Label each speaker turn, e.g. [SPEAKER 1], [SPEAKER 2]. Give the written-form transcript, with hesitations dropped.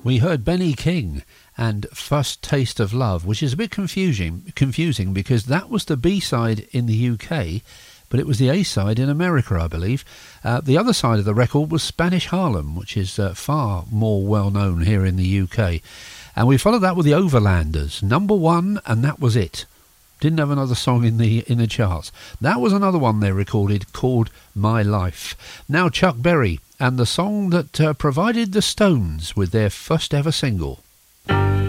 [SPEAKER 1] We heard Benny King and First Taste of Love, which is a bit confusing because that was the B-side in the UK, but it was the A-side in America, I believe. The other side of the record was Spanish Harlem, which is far more well-known here in the UK. And we followed that with the Overlanders, number one, and that was it. Didn't have another song in the charts. That was another one they recorded called My Life. Now Chuck Berry and the song that provided the Stones with their first ever single.